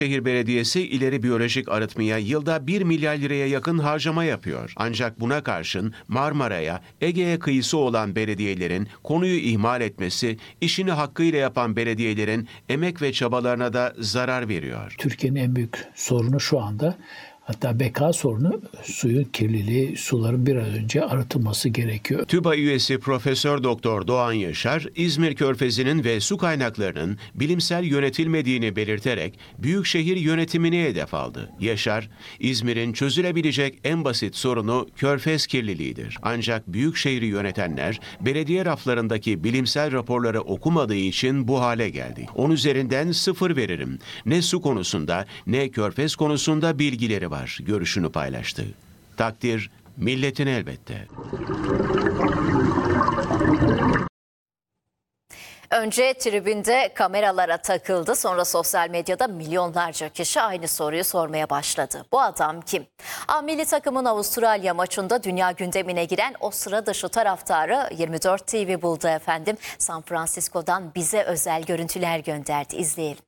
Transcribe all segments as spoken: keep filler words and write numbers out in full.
Büyükşehir Belediyesi ileri biyolojik arıtmaya yılda bir milyar liraya yakın harcama yapıyor. Ancak buna karşın Marmara'ya, Ege'ye kıyısı olan belediyelerin konuyu ihmal etmesi, işini hakkıyla yapan belediyelerin emek ve çabalarına da zarar veriyor. Türkiye'nin en büyük sorunu şu anda, hatta beka sorunu, suyun kirliliği, suların bir an önce arıtılması gerekiyor. TÜBA üyesi Profesör Doktor Doğan Yaşar, İzmir Körfezi'nin ve su kaynaklarının bilimsel yönetilmediğini belirterek büyükşehir yönetimini hedef aldı. Yaşar, İzmir'in çözülebilecek en basit sorunu körfez kirliliğidir. Ancak büyükşehiri yönetenler belediye raflarındaki bilimsel raporları okumadığı için bu hale geldi. On üzerinden sıfır veririm. Ne su konusunda ne körfez konusunda bilgileri var görüşünü paylaştı. Takdir milletin elbette. Önce tribünde kameralara takıldı, sonra sosyal medyada milyonlarca kişi aynı soruyu sormaya başladı. Bu adam kim? A milli takımın Avustralya maçında dünya gündemine giren o sıra dışı taraftarı yirmi dört T V buldu efendim. San Francisco'dan bize özel görüntüler gönderdi. İzleyelim.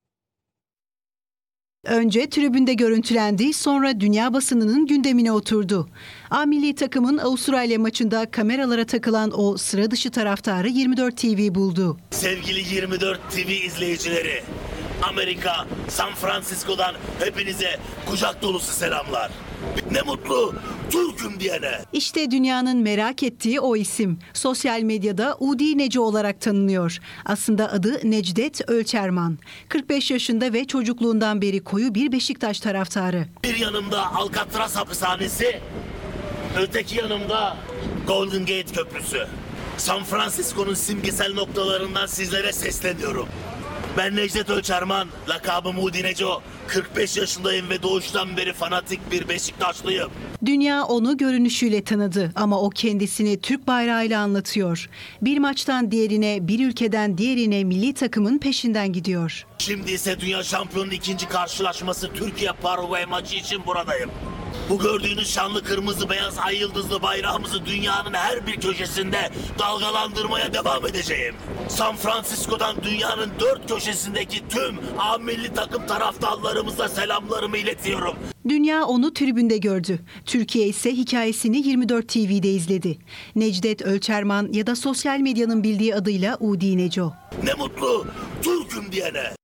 Önce tribünde görüntülendi, sonra dünya basınının gündemine oturdu. A milli takımın Avustralya maçında kameralara takılan o sıra dışı taraftarı yirmi dört T V buldu. Sevgili yirmi dört T V izleyicileri, Amerika, San Francisco'dan hepinize kucak dolusu selamlar. Ne mutlu Türk'üm diyene. İşte dünyanın merak ettiği o isim. Sosyal medyada Udi Neco olarak tanınıyor. Aslında adı Necdet Ölçerman. kırk beş yaşında ve çocukluğundan beri koyu bir Beşiktaş taraftarı. Bir yanımda Alcatraz hapishanesi, öteki yanımda Golden Gate Köprüsü. San Francisco'nun simgesel noktalarından sizlere sesleniyorum. Ben Necdet Ölçerman, lakabım Udi Neco. kırk beş yaşındayım ve doğuştan beri fanatik bir Beşiktaşlıyım. Dünya onu görünüşüyle tanıdı ama o kendisini Türk bayrağıyla anlatıyor. Bir maçtan diğerine, bir ülkeden diğerine milli takımın peşinden gidiyor. Şimdi ise Dünya Şampiyonunun ikinci karşılaşması Türkiye-Paraguay maçı için buradayım. Bu gördüğünüz şanlı kırmızı beyaz ay yıldızlı bayrağımızı dünyanın her bir köşesinde dalgalandırmaya devam edeceğim. San Francisco'dan dünyanın dört köşesindeki tüm A milli takım taraftarlarımıza selamlarımı iletiyorum. Dünya onu tribünde gördü. Türkiye ise hikayesini yirmi dört T V'de izledi. Necdet Ölçerman ya da sosyal medyanın bildiği adıyla Udi Neco. Ne mutlu Türk'üm diyene.